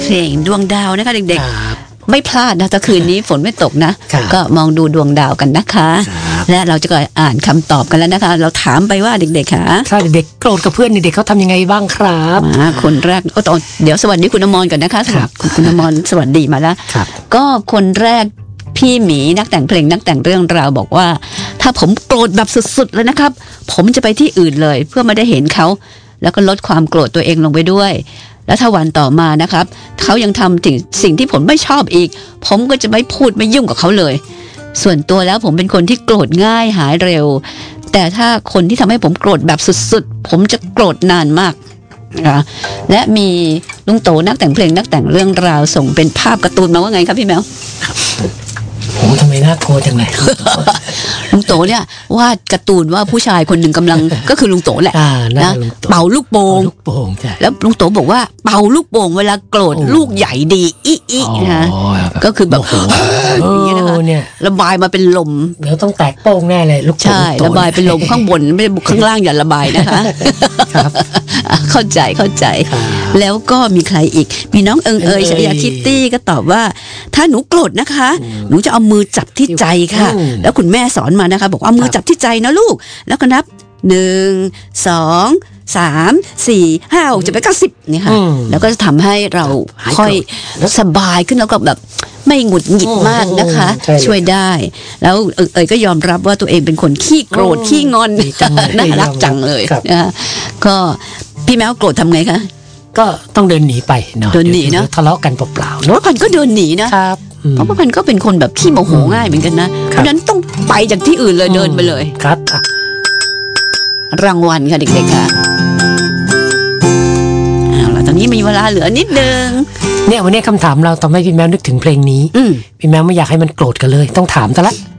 เพลงดวงดาวนะคะเด็กๆไม่พลาดนะถ้าคืนนี้ฝนไม่ตกนะก็มองดูดวงดาวกันนะคะและเราจะก็อ่านคำตอบกันแล้วนะคะเราถามไปว่าเด็กๆค่ะถ้าเด็กๆโกรธกับเพื่อนเด็กๆเขาทำยังไงบ้างครับคนแรกก็ต้องเดี๋ยวสวัสดีคุณอมรก่อนนะคะคุณอมรสวัสดีมาแล้วก็คนแรกพี่หมีนักแต่งเพลงนักแต่งเรื่องราวบอกว่าถ้าผมโกรธแบบสุดๆเลยนะครับผมจะไปที่อื่นเลยเพื่อไม่ได้เห็นเขาแล้วก็ลดความโกรธตัวเองลงไปด้วยแล้วถ้าวันต่อมานะครับเขายังทำสิ่งที่ผมไม่ชอบอีกผมก็จะไม่พูดไม่ยุ่งกับเขาเลยส่วนตัวแล้วผมเป็นคนที่โกรธง่ายหายเร็วแต่ถ้าคนที่ทำให้ผมโกรธแบบสุดๆผมจะโกรธนานมากนะคะและมีลุงโตนักแต่งเพลงนักแต่งเรื่องราวส่งเป็นภาพการ์ตูนมาว่าไงครับพี่แมวผมทำไมน่ากลัวจังเลยลุงโตเนี่ยวาดการ์ตูนว่าผู้ชายคนหนึ่งกำลังก็คือลุงโตแหละนะเป่าลูกโป่งแล้วลุงโตบอกว่าเป่าลูกโป่งเวลาโกรธลูกใหญ่ดีอีนะก็คือแบบอย่างนี้นะคะระบายมาเป็นลมเดี๋ยวต้องแตกโป่งแน่เลยลูกโป่งใช่ระบายเป็นลมข้างบนไม่ได้ข้างล่างอย่าระบายนะคะเข้าใจแล้วก็มีใครอีกมีน้องเอิงชยาคิตตี้ก็ตอบว่าถ้าหนูโกรธนะคะหนูจะเอามือจับที่ใจค่ะแล้วคุณแม่สอนมานะคะบอกว่ามือจับที่ใจนะลูกแล้วก็นับ1 2 3 4 5 6 7 8 9 10นี่ค่ะแล้วก็จะทำให้เราค่อยสบายขึ้นแล้วก็แบบไม่หงุดหงิดมากนะคะช่วยได้แล้วก็ยอมรับว่าตัวเองเป็นคนขี้โกรธขี้งอนน่ารักจังเลยนะคะก็พี่แมวโกรธทำไงคะก็ต้องเดินหนีไปเนาะเดินหนีเนาะทะเลาะกันเปล่าๆเนาะพันก็เดินหนีนะครับเพราะพันก็เป็นคนแบบขี้โมโหง่ายเหมือนกันนะเพราะนั้นต้องไปจากที่อื่นเลยเดินไปเลยครับรางวัลค่ะเด็กๆค่ะเอาล่ะตอนนี้มีเวลาเหลือนิดนึงเนี่ยวันนี้คำถามเราทำให้พี่แมวนึกถึงเพลงนี้พี่แมวไม่อยากให้มันโกรธกันเลยต้องถามซะละ